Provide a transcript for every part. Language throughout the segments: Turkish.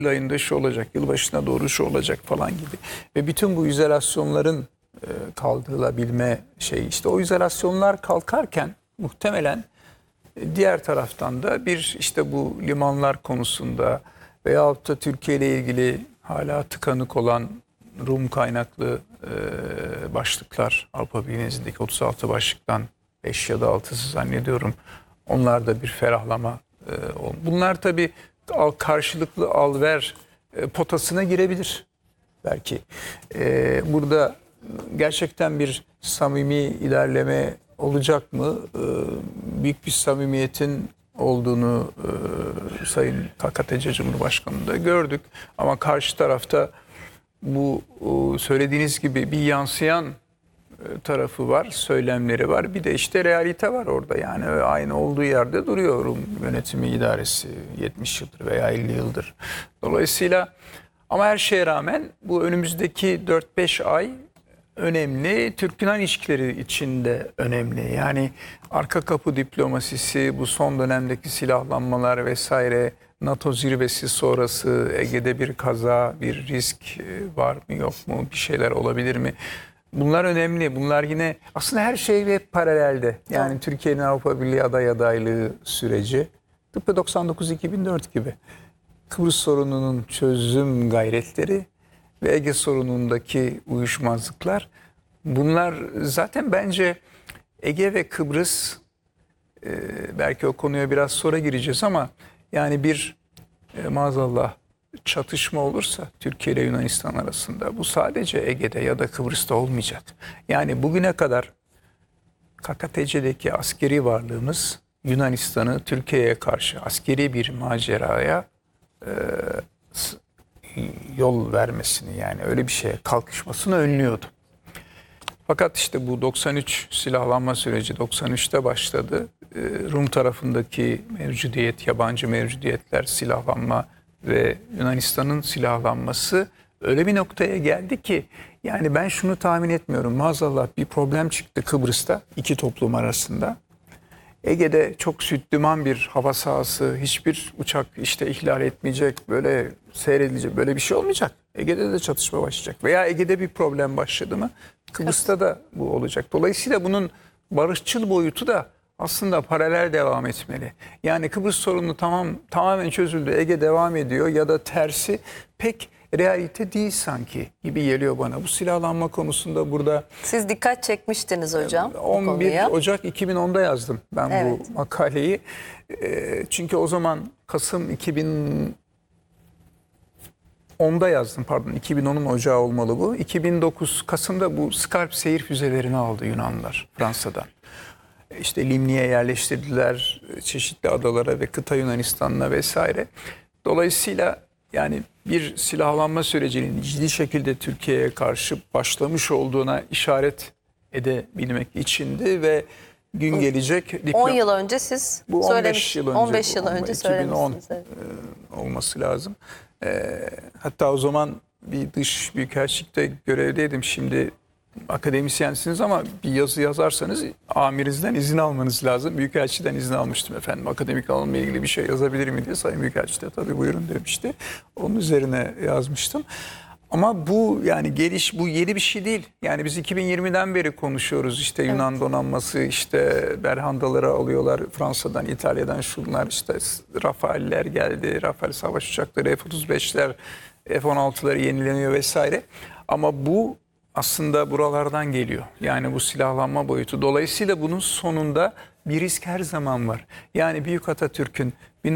ayında şu olacak, yılbaşına doğru şu olacak falan gibi. Ve bütün bu izolasyonların kaldırılabilme şeyi, işte o izolasyonlar kalkarken muhtemelen diğer taraftan da bir işte bu limanlar konusunda veyahut da Türkiye ile ilgili hala tıkanık olan Rum kaynaklı başlıklar, Avrupa Birliği nezdindeki 36 başlıktan 5 ya da 6'sı zannediyorum. Onlar da bir ferahlama. Bunlar tabii karşılıklı al-ver potasına girebilir belki. Burada gerçekten bir samimi ilerleme olacak mı? Büyük bir samimiyetin olduğunu Sayın KKTC Cumhurbaşkanı'nda gördük. Ama karşı tarafta bu söylediğiniz gibi bir yansıyan tarafı var, söylemleri var. Bir de işte realite var orada. Yani aynı olduğu yerde duruyor Rum yönetimi idaresi 70 yıldır veya 50 yıldır. Dolayısıyla ama her şeye rağmen bu önümüzdeki 4-5 ay önemli. Türk-Yunan ilişkileri için de önemli. Yani arka kapı diplomasisi, bu son dönemdeki silahlanmalar vesaire, NATO zirvesi sonrası Ege'de bir kaza, bir risk var mı yok mu, bir şeyler olabilir mi? Bunlar önemli. Bunlar yine aslında her şey hep paralelde. Yani Türkiye'nin Avrupa Birliği adaylığı süreci tıpkı 99-2004 gibi. Kıbrıs sorununun çözüm gayretleri ve Ege sorunundaki uyuşmazlıklar, bunlar zaten bence Ege ve Kıbrıs, belki o konuya biraz sonra gireceğiz ama yani bir maazallah çatışma olursa Türkiye ile Yunanistan arasında bu sadece Ege'de ya da Kıbrıs'ta olmayacak. Yani bugüne kadar KKTC'deki askeri varlığımız Yunanistan'ı Türkiye'ye karşı askeri bir maceraya yol vermesini, yani öyle bir şeye kalkışmasını önlüyordu. Fakat işte bu 93 silahlanma süreci 93'te başladı. Rum tarafındaki mevcudiyet, yabancı mevcudiyetler, silahlanma ve Yunanistan'ın silahlanması öyle bir noktaya geldi ki yani ben şunu tahmin etmiyorum. Maazallah bir problem çıktı Kıbrıs'ta iki toplum arasında. Ege'de çok sütlüman bir hava sahası, hiçbir uçak işte ihlal etmeyecek, böyle seyredilecek, böyle bir şey olmayacak. Ege'de de çatışma başlayacak veya Ege'de bir problem başladı mı Kıbrıs'ta da bu olacak. Dolayısıyla bunun barışçıl boyutu da aslında paralel devam etmeli. Yani Kıbrıs sorunu tamamen çözüldü, Ege devam ediyor ya da tersi pek realite değil sanki gibi geliyor bana. Bu silahlanma konusunda burada... Siz dikkat çekmiştiniz hocam 11 Ocak 2010'da yazdım ben bu makaleyi. Çünkü o zaman Kasım 2010'da yazdım, pardon 2010'un Ocağı olmalı bu. 2009 Kasım'da bu Scalp seyir füzelerini aldı Yunanlılar Fransa'dan. İşte Limni'ye yerleştirdiler, çeşitli adalara ve kıta Yunanistan'la vesaire. Dolayısıyla yani bir silahlanma sürecinin ciddi şekilde Türkiye'ye karşı başlamış olduğuna işaret edebilmek içindi ve gün gelecek... 10 yıl önce siz bu 15 yıl önce, 15 yıl önce 2010 söylemişsiniz. olması lazım. Hatta o zaman bir dış büyükelçilikte görevdeydim. Şimdi akademisyensiniz ama bir yazı yazarsanız amirinizden izin almanız lazım. Büyükelçiden izin almıştım efendim. Akademik alanla ilgili bir şey yazabilir mi diye. Sayın Büyükelçi de tabii buyurun demişti. Onun üzerine yazmıştım. Ama bu yani bu yeni bir şey değil. Yani biz 2020'den beri konuşuyoruz. İşte Yunan donanması, işte Berhandaları alıyorlar Fransa'dan, İtalya'dan, şunlar işte Rafale'ler geldi. Rafale savaş uçakları, F-35'ler, F-16'ları yenileniyor vesaire. Ama bu aslında buralardan geliyor. Yani bu silahlanma boyutu. Dolayısıyla bunun sonunda bir risk her zaman var. Yani Büyük Atatürk'ün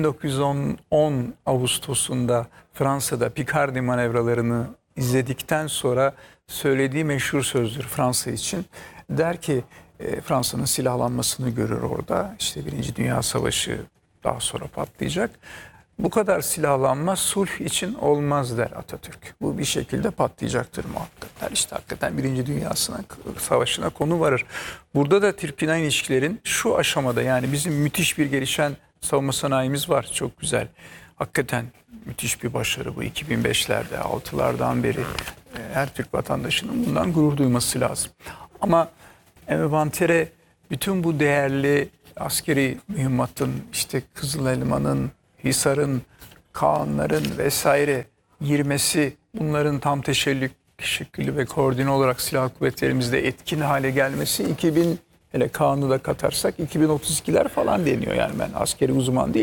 1910 Ağustos'unda Fransa'da Picardy manevralarını izledikten sonra söylediği meşhur sözdür Fransa için. Der ki Fransa'nın silahlanmasını görür orada. İşte Birinci Dünya Savaşı daha sonra patlayacak. Bu kadar silahlanma sulh için olmaz der Atatürk. Bu bir şekilde patlayacaktır muhakkak. İşte hakikaten Birinci Dünya Savaşı'na konu varır. Burada da Türk-Yunan ilişkilerin şu aşamada, yani bizim müthiş bir gelişen savunma sanayimiz var. Çok güzel. Hakikaten müthiş bir başarı bu. 2005'lerde, 6'lardan beri her Türk vatandaşının bundan gurur duyması lazım. Ama envantere bütün bu değerli askeri mühimmatın, işte Kızıl Elma'nın, Hisar'ın, Kaanların vesaire girmesi, bunların tam teşekküllü ve koordine olarak silah kuvvetlerimizde etkin hale gelmesi 2000, hele Kaan'ı da katarsak 2032'ler falan deniyor. Yani ben askeri uzman değilim.